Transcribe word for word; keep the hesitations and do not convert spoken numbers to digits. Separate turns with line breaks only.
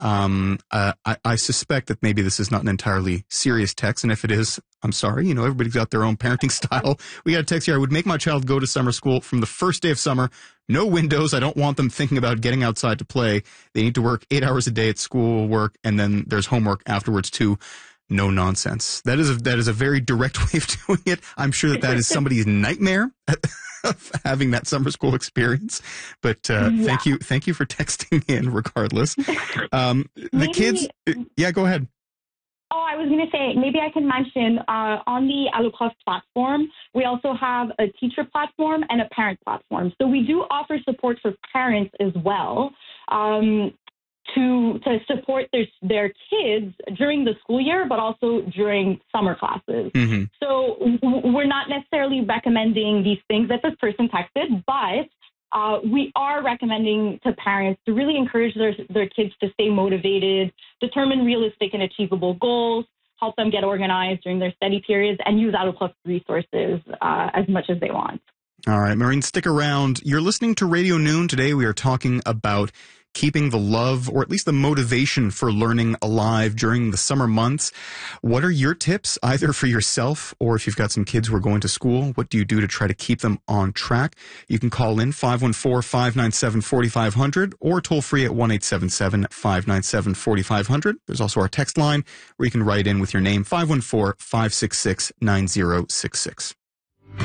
Um, uh, I, I suspect that maybe this is not an entirely serious text, and if it is, I'm sorry. You know, everybody's got their own parenting style. We got a text here. I would make my child go to summer school from the first day of summer. No windows. I don't want them thinking about getting outside to play. They need to work eight hours a day at school work, and then there's homework afterwards too. No nonsense. That is a, that is a very direct way of doing it. I'm sure that that is somebody's nightmare of having that summer school experience. But uh, yeah. thank you, thank you for texting in. Regardless, um, the
maybe,
kids. Yeah, go ahead.
Oh, I was going to say maybe I can mention uh, on the AlloProf platform, we also have a teacher platform and a parent platform. So we do offer support for parents as well. Um, to to support their their kids during the school year, but also during summer classes. Mm-hmm. So w- we're not necessarily recommending these things that this person texted, but uh, we are recommending to parents to really encourage their, their kids to stay motivated, determine realistic and achievable goals, help them get organized during their study periods, and use AlloPlus resources uh, as much as they want.
All right, Maureen, stick around. You're listening to Radio Noon. Today we are talking about keeping the love, or at least the motivation for learning, alive during the summer months. What are your tips, either for yourself or if you've got some kids who are going to school? What do you do to try to keep them on track? You can call in five one four, five nine seven, four five zero zero or toll free at one eight seven seven, five nine seven, four five zero zero. There's also our text line where you can write in with your name, five one four, five six six, nine zero six six.